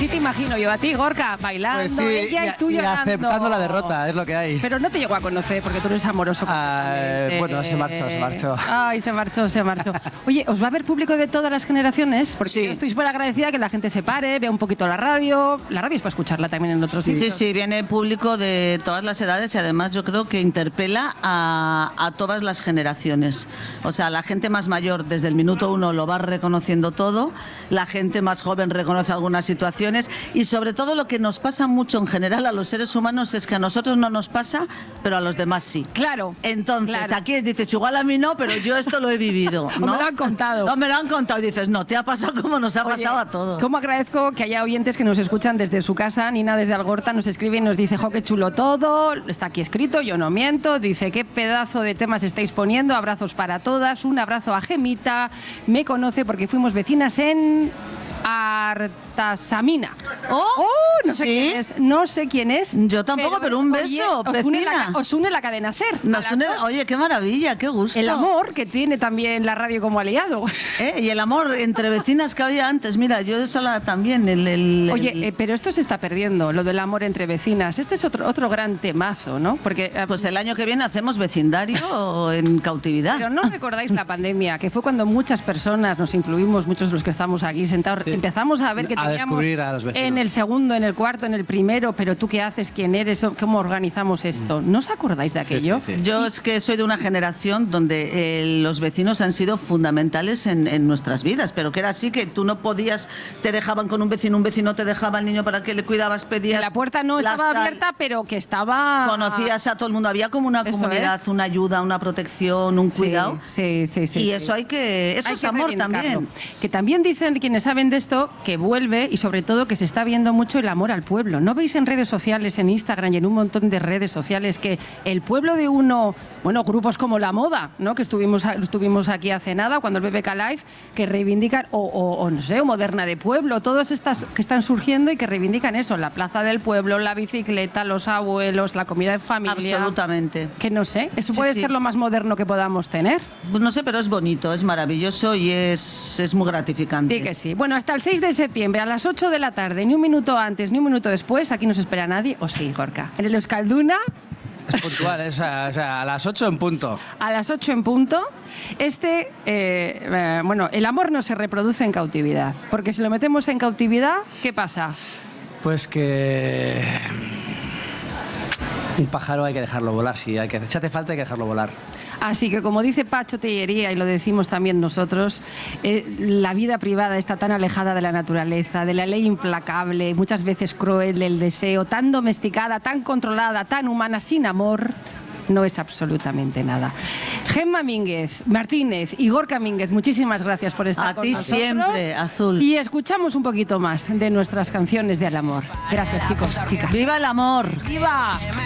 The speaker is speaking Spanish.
así te imagino yo a ti, Gorka, bailando, Pues sí, ella y tú llorando. aceptando la derrota, es lo que hay. Pero no te llegó a conocer porque tú eres amoroso. Bueno, se marchó. Ay, se marchó. Oye, ¿os va a ver público de todas las generaciones? Porque yo estoy súper agradecida que la gente se pare, vea un poquito la radio. La radio es para escucharla también en otros sitios. Sí, viene público de todas las edades y además yo creo que interpela a todas las generaciones. O sea, la gente más mayor desde el minuto 1 lo va reconociendo todo, la gente más joven reconoce algunas situaciones y sobre todo lo que nos pasa mucho en general a los seres humanos es que a nosotros no nos pasa, pero a los demás sí. Claro. Entonces, aquí dices, igual a mí no, pero yo esto lo he vivido, ¿no? Me lo han contado. No, me lo han contado y dices, no, te ha pasado como nos ha pasado a todos. ¿Cómo agradezco que haya oyentes que nos escuchan desde su casa? Nina desde Algorta nos escribe y nos dice, jo, qué chulo todo, está aquí escrito, yo no miento, dice, qué pedazo de temas estáis poniendo, abrazos para todas, un abrazo a Gemita, me conoce porque fuimos vecinas en Artasamina. No sé quién es. Yo tampoco, pero un beso, vecina. Os une la cadena SER. Oye, qué maravilla, qué gusto. El amor que tiene también la radio como aliado. Y el amor entre vecinas que había antes. Mira, yo de sola también. Oye, pero esto se está perdiendo, lo del amor entre vecinas. Este es otro gran temazo, ¿no? Porque pues el año que viene hacemos vecindario en cautividad. Pero ¿no recordáis la pandemia? Que fue cuando muchas personas nos incluimos, muchos de los que estamos aquí sentados, empezamos a ver que teníamos en el segundo, en el cuarto, en el primero, pero tú qué haces, quién eres, cómo organizamos esto. ¿No os acordáis de aquello? Sí. Yo es que soy de una generación donde los vecinos han sido fundamentales en nuestras vidas, pero que era así, que tú no podías, te dejaban con un vecino te dejaba al niño para que le cuidabas, pedías... La puerta no estaba abierta, pero que estaba... Conocías a todo el mundo, había como una comunidad, una ayuda, una protección, un cuidado. Sí. Y eso eso es amor también. Que también dicen quienes saben de esto que vuelve y sobre todo que se está viendo mucho el amor al pueblo. ¿No veis en redes sociales, en Instagram y en un montón de redes sociales que el pueblo de uno, grupos como La Moda, ¿no? Que estuvimos aquí hace nada, cuando el BBK Live, que reivindican, o no sé, Moderna de Pueblo, todas estas que están surgiendo y que reivindican eso, la plaza del pueblo, la bicicleta, los abuelos, la comida en familia. Absolutamente. Que no sé, eso puede ser lo más moderno que podamos tener. No sé, pero es bonito, es maravilloso y es muy gratificante. Sí que sí. Bueno, hasta el 6 de septiembre a las 8 de la tarde, ni un minuto antes, ni un minuto después, aquí no se espera nadie, o sí, Gorka. En el Euskalduna... Es puntual, o sea, a las 8 en punto. A las 8 en punto. El amor no se reproduce en cautividad, porque si lo metemos en cautividad, ¿qué pasa? Pues que... un pájaro hay que dejarlo volar, si hace falta hay que dejarlo volar. Así que, como dice Pacho Tellería, y lo decimos también nosotros, la vida privada está tan alejada de la naturaleza, de la ley implacable, muchas veces cruel del deseo, tan domesticada, tan controlada, tan humana, sin amor, no es absolutamente nada. Gemma Martínez y Gorka Mínguez, muchísimas gracias por estar con nosotros. A ti siempre, Azul. Y escuchamos un poquito más de nuestras canciones del amor. Gracias, chicos, chicas. ¡Viva el amor! ¡Viva!